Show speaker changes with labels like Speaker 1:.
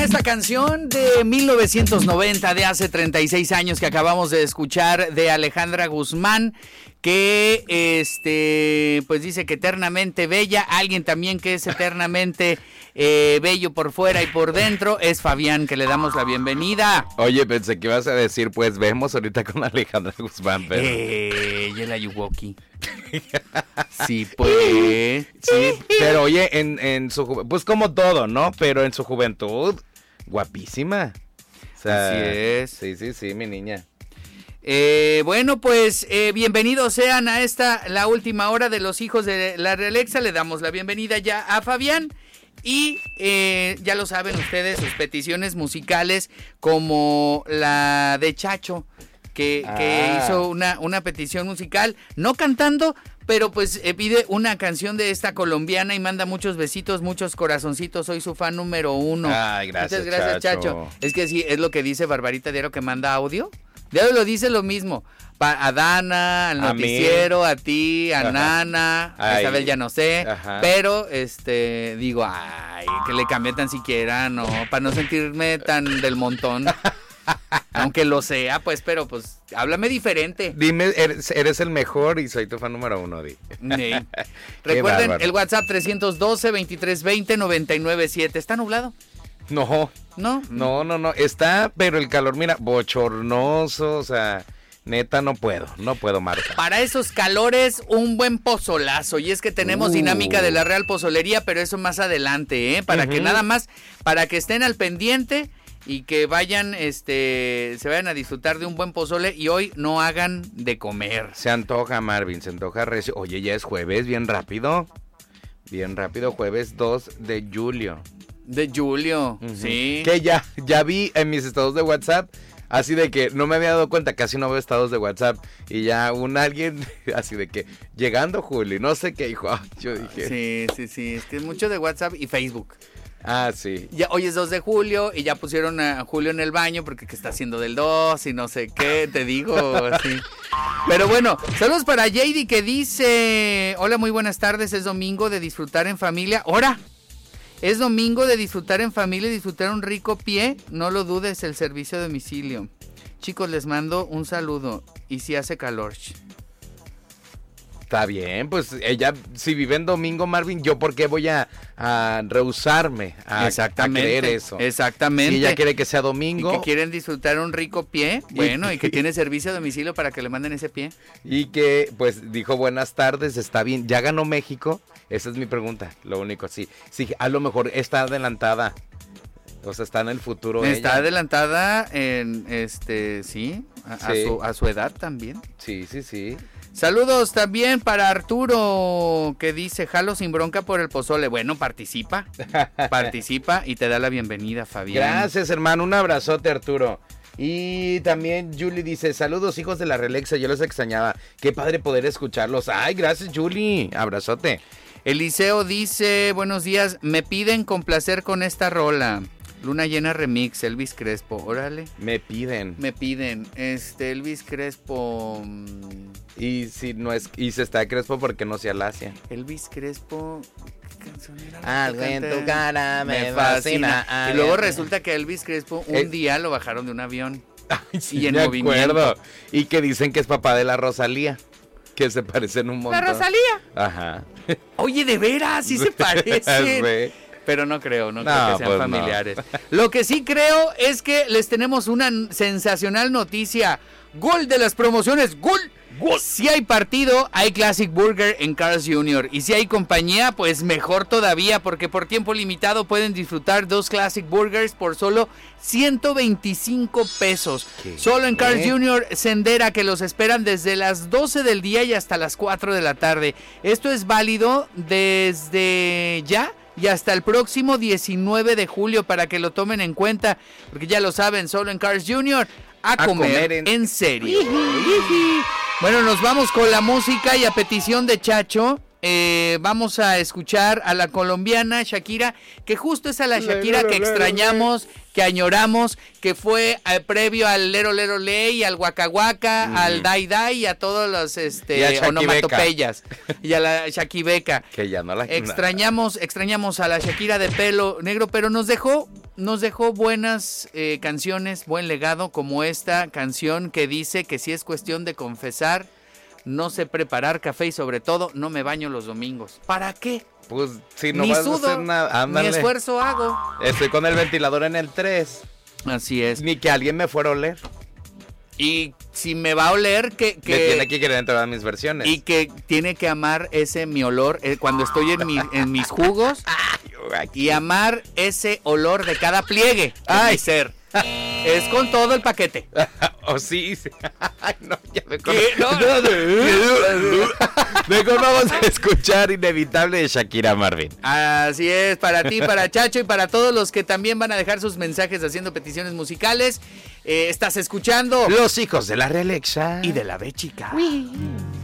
Speaker 1: esta canción de 1990, de hace 36 años que acabamos de escuchar, de Alejandra Guzmán, que pues dice que eternamente bella. Alguien también que es eternamente bello por fuera y por dentro es Fabián, que le damos la bienvenida.
Speaker 2: Oye, pensé que ibas a decir, pues vemos ahorita con Alejandra Guzmán, pero...
Speaker 1: Ella es la Yuwoki. Sí, pues.
Speaker 2: Sí, pero oye, en su juventud, pues como todo, ¿no? Pero en su juventud, guapísima. O sea,
Speaker 1: así es.
Speaker 2: Sí, mi niña.
Speaker 1: Bueno, pues bienvenidos sean a la última hora de los hijos de la Realexa. Le damos la bienvenida ya a Fabián. Y ya lo saben ustedes, sus peticiones musicales, como la de Chacho, que hizo una petición musical, no cantando, pero pues pide una canción de esta colombiana y manda muchos besitos, muchos corazoncitos. Soy su fan número 1.
Speaker 2: Ay, gracias.
Speaker 1: Muchas gracias, Chacho. Es que sí, es lo que dice Barbarita Diario, que manda audio. Diario lo dice lo mismo. A Dana, al noticiero, a ti, a Ajá. Nana, a Isabel ya no sé. Ajá. Pero, digo, ay, que le cambie tan siquiera, no, para no sentirme tan del montón. Aunque lo sea, pues, pero pues, háblame diferente.
Speaker 2: Dime, eres el mejor y soy tu fan número 1, di.
Speaker 1: Sí. Recuerden, el WhatsApp 312-2320-997. ¿Está nublado?
Speaker 2: No. Está, pero el calor, mira, bochornoso, o sea... Neta, no puedo, Marta.
Speaker 1: Para esos calores, un buen pozolazo. Y es que tenemos dinámica de la Real Pozolería, pero eso más adelante, Para que nada más, para que estén al pendiente y que vayan, se vayan a disfrutar de un buen pozole y hoy no hagan de comer.
Speaker 2: Se antoja, Marvin, se antoja recio. Oye, ya es jueves, bien rápido, jueves 2 de julio. Sí. Que ya vi en mis estados de WhatsApp. Así de que no me había dado cuenta, casi no veo estados de WhatsApp. Y ya alguien, así de que, llegando Juli, no sé qué, hijo. Yo dije.
Speaker 1: Sí, es que es mucho de WhatsApp y Facebook.
Speaker 2: Ah, sí.
Speaker 1: Ya, hoy es 2 de julio y ya pusieron a Julio en el baño porque que está haciendo del 2 y no sé qué, te digo, así. Pero bueno, saludos para JD que dice, hola, muy buenas tardes, es domingo de disfrutar en familia. ¡Hora! Es domingo de disfrutar en familia y disfrutar un rico pie. No lo dudes, el servicio a domicilio. Chicos, les mando un saludo. Y si hace calor.
Speaker 2: Está bien, pues ella, si vive en domingo, Marvin, ¿yo por qué voy a rehusarme a creer eso?
Speaker 1: Exactamente.
Speaker 2: Si ella quiere que sea domingo.
Speaker 1: Y que quieren disfrutar un rico pie, bueno, y que tiene servicio a domicilio para que le manden ese pie.
Speaker 2: Y que, pues, dijo buenas tardes, está bien. ¿Ya ganó México? Esa es mi pregunta, lo único, sí, a lo mejor está adelantada, o sea, está en el futuro.
Speaker 1: Está adelantada en, a su edad también.
Speaker 2: Sí.
Speaker 1: Saludos también para Arturo, que dice, jalo sin bronca por el pozole. Bueno, participa y te da la bienvenida, Fabián.
Speaker 2: Gracias, hermano, un abrazote, Arturo. Y también Julie dice, saludos hijos de la Realexa, yo los extrañaba, qué padre poder escucharlos. Ay, gracias, Julie, abrazote.
Speaker 1: Eliseo dice, buenos días, me piden complacer con esta rola. Luna Llena Remix, Elvis Crespo, órale.
Speaker 2: Me piden,
Speaker 1: Elvis Crespo.
Speaker 2: Y si no es, y se está Crespo porque no se alacia.
Speaker 1: Elvis Crespo, ¿qué canción era?
Speaker 2: Algo en tu cara me fascina.
Speaker 1: Y luego resulta que Elvis Crespo un día lo bajaron de un avión.
Speaker 2: Ay, sí, y en movimiento. Y que dicen que es papá de la Rosalía. Que se parecen un montón.
Speaker 1: ¿La Rosalía?
Speaker 2: Ajá.
Speaker 1: Oye, de veras, sí se parecen. Pero no creo que sean pues familiares. No. Lo que sí creo es que les tenemos una sensacional noticia. Gol de las promociones, gol. Si hay partido, hay Classic Burger en Carl's Jr. Y si hay compañía, pues mejor todavía, porque por tiempo limitado pueden disfrutar 2 Classic Burgers por solo 125 pesos. Solo en Carl's Jr. Sendera, que los esperan desde las 12 del día y hasta las 4 de la tarde. Esto es válido desde ya y hasta el próximo 19 de julio para que lo tomen en cuenta, porque ya lo saben, solo en Carl's Jr. A comer en serio. Bueno, nos vamos con la música y a petición de Chacho, vamos a escuchar a la colombiana Shakira, que justo es a la Shakira que extrañamos, que añoramos, que fue previo al Lero Lero Ley, al Waka Waka, al Dai Dai y a todos los onomatopeyas y a la Shakibeca.
Speaker 2: Que ya no la
Speaker 1: extrañamos a la Shakira de pelo negro, pero nos dejó nos dejó buenas canciones, buen legado, como esta canción que dice que si es cuestión de confesar, no sé preparar café y sobre todo no me baño los domingos. ¿Para qué?
Speaker 2: Pues si no
Speaker 1: ni
Speaker 2: vas
Speaker 1: sudo,
Speaker 2: a hacer nada,
Speaker 1: ni esfuerzo hago.
Speaker 2: Estoy con el ventilador en el 3.
Speaker 1: Así es.
Speaker 2: Ni que alguien me fuera a oler.
Speaker 1: Y si me va a oler, que
Speaker 2: me tiene que querer en todas mis versiones.
Speaker 1: Y que tiene que amar ese mi olor cuando estoy en mis jugos. Y amar ese olor de cada pliegue de mi ser. Es con todo el paquete.
Speaker 2: Sí. Ay, no, ya me Mejor vamos a escuchar Inevitable de Shakira Marvin.
Speaker 1: Así es, para ti, para Chacho y para todos los que también van a dejar sus mensajes haciendo peticiones musicales. Estás escuchando
Speaker 2: Los hijos de la Realexa
Speaker 1: y de la B chica.